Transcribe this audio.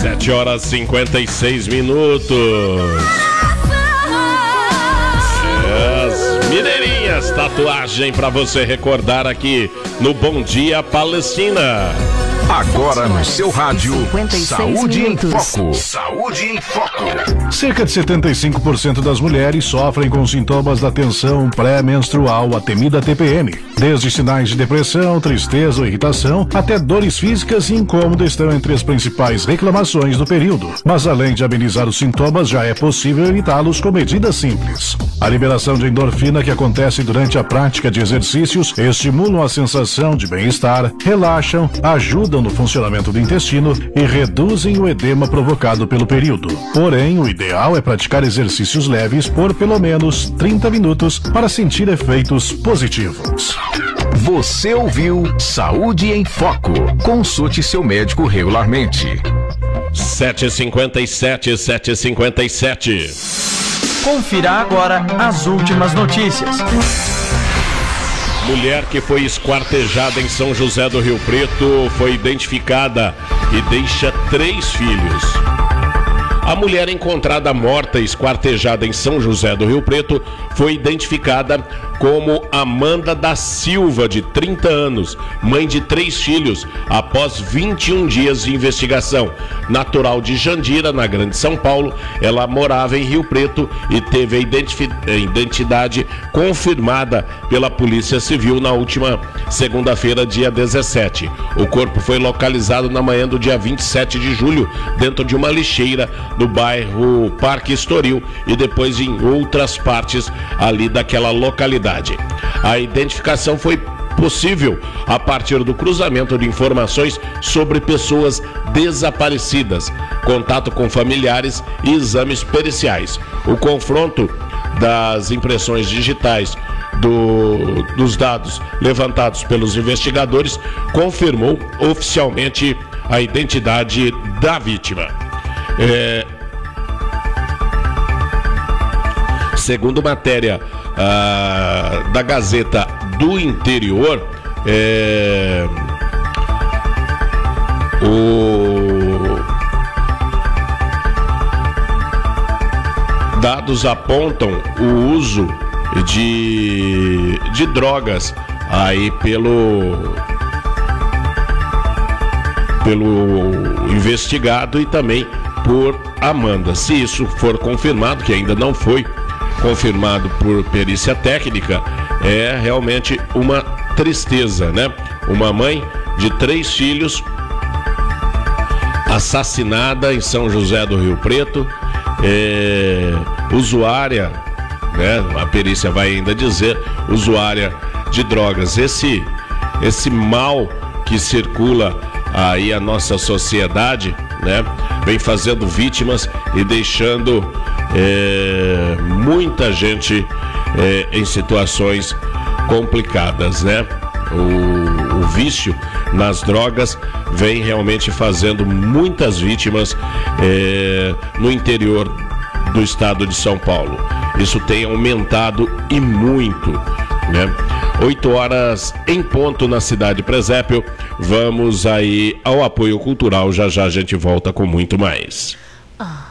7h56. As Mineirinhas, tatuagem pra você recordar aqui no Bom Dia Palestina. Agora no seu rádio, Saúde minutos. em Foco. Saúde em Foco. Cerca de 75% das mulheres sofrem com sintomas da tensão pré-menstrual, a temida TPM. Desde sinais de depressão, tristeza ou irritação, até dores físicas e incômodo estão entre as principais reclamações do período. Mas além de amenizar os sintomas, já é possível evitá-los com medidas simples. A liberação de endorfina que acontece durante a prática de exercícios estimulam a sensação de bem-estar, relaxam, ajudam no funcionamento do intestino e reduzem o edema provocado pelo período. Porém, o ideal é praticar exercícios leves por pelo menos 30 minutos para sentir efeitos positivos. Você ouviu Saúde em Foco. Consulte seu médico regularmente. 7h57. Confira agora as últimas notícias. Mulher que foi esquartejada em São José do Rio Preto foi identificada e deixa 3 filhos. A mulher encontrada morta e esquartejada em São José do Rio Preto foi identificada como Amanda da Silva, de 30 anos, mãe de 3 filhos, após 21 dias de investigação. Natural de Jandira, na Grande São Paulo, ela morava em Rio Preto e teve a identidade confirmada pela Polícia Civil na última segunda-feira, dia 17. O corpo foi localizado na manhã do dia 27 de julho, dentro de uma lixeira no bairro Parque Estoril e depois em outras partes ali daquela localidade. A identificação foi possível a partir do cruzamento de informações sobre pessoas desaparecidas, contato com familiares e exames periciais. O confronto das impressões digitais dos dados levantados pelos investigadores confirmou oficialmente a identidade da vítima. Segundo matéria da Gazeta do Interior, dados apontam o uso de drogas aí pelo investigado e também por Amanda. Se isso for confirmado, que ainda não foi confirmado por perícia técnica, é realmente uma tristeza, né? Uma mãe de 3 filhos assassinada em São José do Rio Preto, usuária, né? A perícia vai ainda dizer, usuária de drogas. Esse mal que circula aí a nossa sociedade, né? Vem fazendo vítimas e deixando muita gente em situações complicadas, né? O vício nas drogas vem realmente fazendo muitas vítimas no interior do estado de São Paulo. Isso tem aumentado e muito, né? 8h em ponto na cidade de Presépio. Vamos aí ao apoio cultural. Já já a gente volta com muito mais.